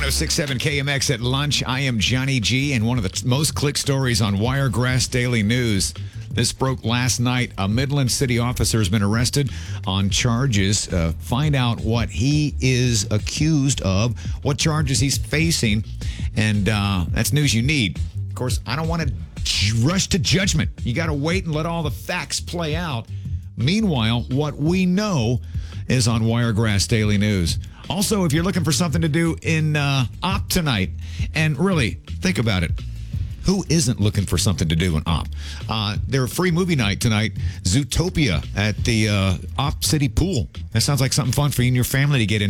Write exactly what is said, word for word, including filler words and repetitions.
one oh six point seven K M X at lunch. I am Johnny G, and one of the t- most clicked stories on Wiregrass Daily News. This broke last night. A Midland City officer has been arrested on charges. Uh, find out what he is accused of, what charges he's facing, and uh, that's news you need. Of course, I don't want to j- rush to judgment. You got to wait and let all the facts play out. Meanwhile, what we know is on Wiregrass Daily News. Also, if you're looking for something to do in uh, Op tonight, and really, think about it. Who isn't looking for something to do in Op? Uh, they're a free movie night tonight, Zootopia at the uh, Op City Pool. That sounds like something fun for you and your family to get in.